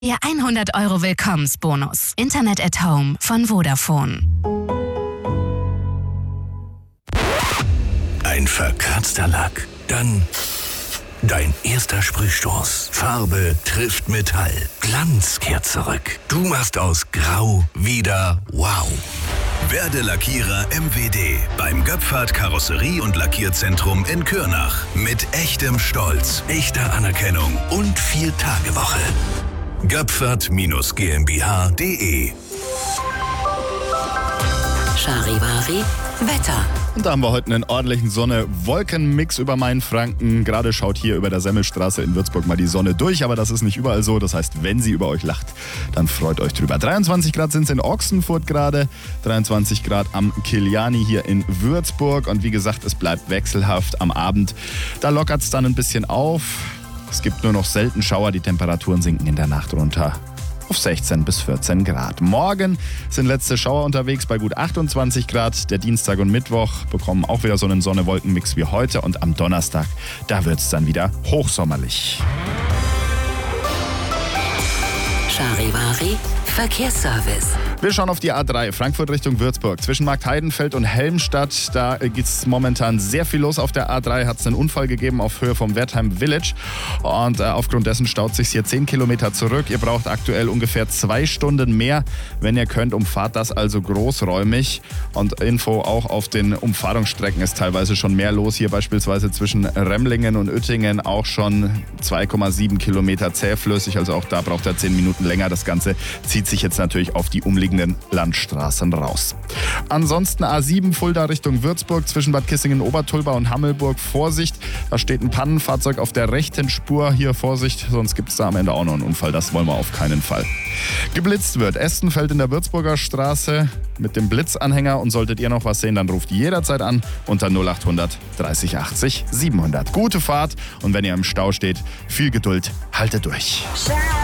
Ihr 100 € Willkommensbonus. Internet at Home von Vodafone. Ein verkratzter Lack, dann dein erster Sprühstoß. Farbe trifft Metall, Glanz kehrt zurück. Du machst aus Grau wieder wow. Werde Lackierer MWD beim Göpfert Karosserie- und Lackierzentrum in Kürnach. Mit echtem Stolz, echter Anerkennung und 4-Tage-Woche. Göpfert-GmbH.de. Charivari Wetter. Und da haben wir heute einen ordentlichen Sonne-Wolken-Mix über Mainfranken. Gerade schaut hier über der Semmelstraße in Würzburg mal die Sonne durch, aber das ist nicht überall so. Das heißt, wenn sie über euch lacht, dann freut euch drüber. 23 Grad sind es in Ochsenfurt gerade, 23 Grad am Kiliani hier in Würzburg. Und wie gesagt, es bleibt wechselhaft am Abend. Da lockert es dann ein bisschen auf. Es gibt nur noch selten Schauer, die Temperaturen sinken in der Nacht runter auf 16 bis 14 Grad. Morgen sind letzte Schauer unterwegs bei gut 28 Grad. Der Dienstag und Mittwoch bekommen auch wieder so einen Sonne-Wolken-Mix wie heute. Und am Donnerstag, da wird es dann wieder hochsommerlich. Charivari Verkehrsservice. Wir schauen auf die A3 Frankfurt Richtung Würzburg. Zwischen Marktheidenfeld und Helmstadt, da gibt es momentan sehr viel los. Auf der A3 hat es einen Unfall gegeben auf Höhe vom Wertheim Village. Und aufgrund dessen staut sich hier 10 Kilometer zurück. Ihr braucht aktuell ungefähr 2 Stunden mehr. Wenn ihr könnt, umfahrt das also großräumig. Und Info auch auf den Umfahrungsstrecken ist teilweise schon mehr los. Hier beispielsweise zwischen Remlingen und Uettingen auch schon 2,7 Kilometer zähflüssig. Also auch da braucht er 10 Minuten länger. Das Ganze zieht sich jetzt natürlich auf die umliegenden Landstraßen raus. Ansonsten A7 Fulda Richtung Würzburg zwischen Bad Kissingen-Obertulba und Hammelburg. Vorsicht, da steht ein Pannenfahrzeug auf der rechten Spur. Hier Vorsicht, sonst gibt es da am Ende auch noch einen Unfall. Das wollen wir auf keinen Fall. Geblitzt wird Estenfeld in der Würzburger Straße mit dem Blitzanhänger. Und solltet ihr noch was sehen, dann ruft jederzeit an unter 0800 30 80 700. Gute Fahrt und wenn ihr im Stau steht, viel Geduld, haltet durch.